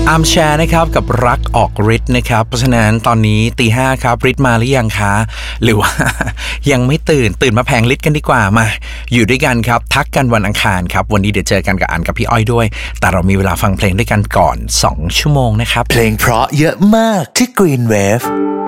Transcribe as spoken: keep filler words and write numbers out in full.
อาร์มแชร์นะครับกับรักออกฤทธิ์นะครับเพราะฉะนั้นตอนนี้ตีห้าครับฤทธิ์มาหรือยังคะหรือว่า ยังไม่ตื่นตื่นมาแผงฤทธิ์กันดีกว่ามาอยู่ด้วยกันครับทักกันวันอังคารครับวันนี้เดี๋ยวเจอกันกับอันกับพี่อ้อยด้วยแต่เรามีเวลาฟังเพลงด้วยกันก่อนสองชั่วโมงนะครับเพลงเพราะเยอะมากที่ Green Wave